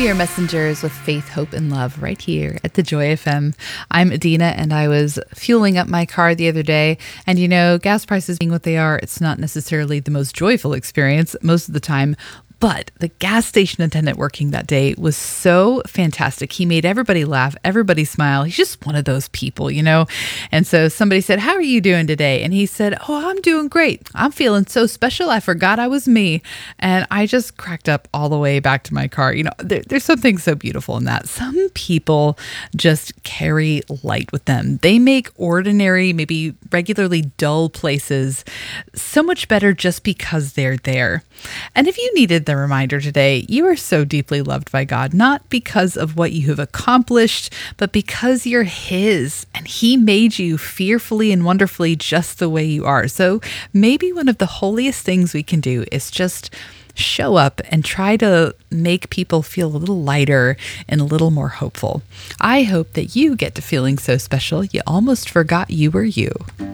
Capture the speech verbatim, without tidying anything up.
We are messengers with faith, hope, and love right here at the Joy F M. I'm Adina, and I was fueling up my car the other day. And you know, gas prices being what they are, it's not necessarily the most joyful experience most of the time. But the gas station attendant working that day was so fantastic. He made everybody laugh, everybody smile. He's just one of those people, you know? And so somebody said, "How are you doing today?" And he said, "Oh, I'm doing great. I'm feeling so special. I forgot I was me." And I just cracked up all the way back to my car. You know, there, there's something so beautiful in that. Some people just carry light with them. They make ordinary, maybe regularly dull places so much better just because they're there. And if you needed the reminder today, you are so deeply loved by God, not because of what you have accomplished, but because you're His, and He made you fearfully and wonderfully just the way you are. So maybe one of the holiest things we can do is just show up and try to make people feel a little lighter and a little more hopeful. I hope that you get to feeling so special you almost forgot you were you.